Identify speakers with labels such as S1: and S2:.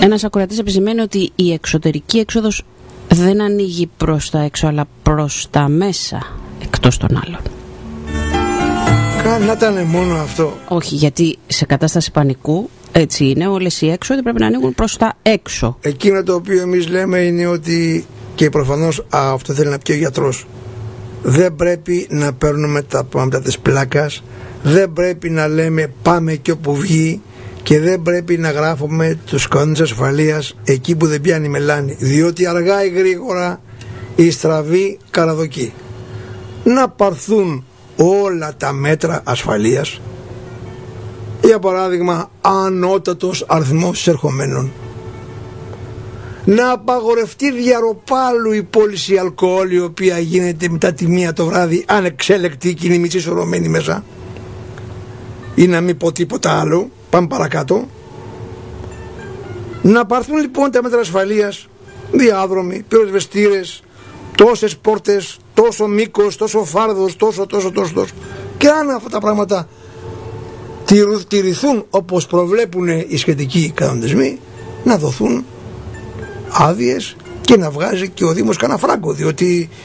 S1: Ένας ακροατής επισημαίνει ότι η εξωτερική έξοδος δεν ανοίγει προς τα έξω, αλλά προς τα μέσα, εκτός των άλλων.
S2: Να ήταν μόνο αυτό.
S1: Όχι, γιατί σε κατάσταση πανικού έτσι είναι, όλες οι έξοδοι πρέπει να ανοίγουν προς τα έξω.
S2: Εκείνο το οποίο εμείς λέμε είναι ότι, και προφανώς αυτό θέλει να πει ο γιατρός, δεν πρέπει να παίρνουμε τα πράγματα της πλάκας, δεν πρέπει να λέμε πάμε και όπου βγει, και δεν πρέπει να γράφουμε τους κανόνες ασφαλείας εκεί που δεν πιάνει μελάνη, διότι αργά ή γρήγορα η στραβή καραδοκεί. Να πάρθουν όλα τα μέτρα ασφαλείας, για παράδειγμα ανώτατος αριθμός εισερχομένων, να απαγορευτεί διαρροπάλου η πώληση αλκοόλ, η οποία γίνεται μετά τη 1 το βράδυ ανεξέλεκτη και είναι μισή σωρωμένη μέσα, ή να μην πω τίποτα άλλο. Πάμε παρακάτω. Να πάρθουν λοιπόν τα μέτρα ασφαλείας, διάδρομοι, πυροσβεστήρες, τόσες πόρτες, τόσο μήκος, τόσο φάρδος, τόσο. Και αν αυτά τα πράγματα τηρηθούν όπως προβλέπουν οι σχετικοί κανονισμοί, να δοθούν άδειες και να βγάζει και ο Δήμος κανένα φράγκο, διότι